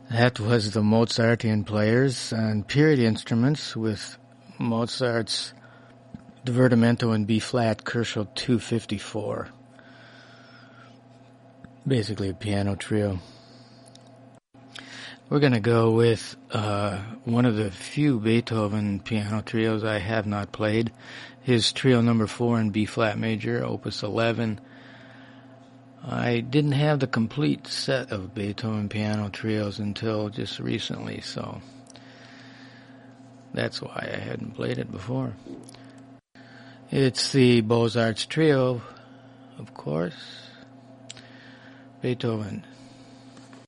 That was the Mozartian players and period instruments with Mozart's Divertimento in B-flat, Kerschel 254. Basically a piano trio. We're going to go with one of the few Beethoven piano trios I have not played. His trio number 4 in B-flat major, opus 11. I didn't have the complete set of Beethoven piano trios until just recently, so that's why I hadn't played it before. It's the Beaux-Arts trio, of course. Beethoven